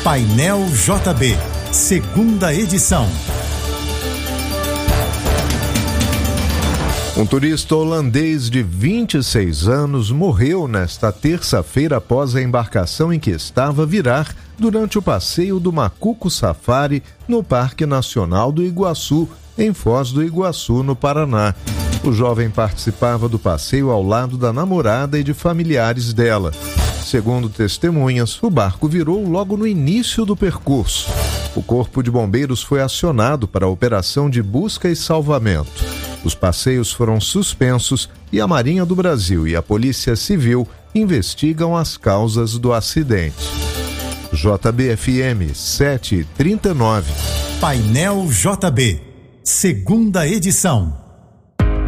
Painel JB, segunda edição. Um turista holandês de 26 anos morreu nesta terça-feira após a embarcação em que estava virar durante o passeio do Macuco Safari no Parque Nacional do Iguaçu, em Foz do Iguaçu, no Paraná. O jovem participava do passeio ao lado da namorada e de familiares dela. Segundo testemunhas, o barco virou logo no início do percurso. O Corpo de Bombeiros foi acionado para a operação de busca e salvamento. Os passeios foram suspensos e a Marinha do Brasil e a Polícia Civil investigam as causas do acidente. JBFM 739. Painel JB, segunda edição.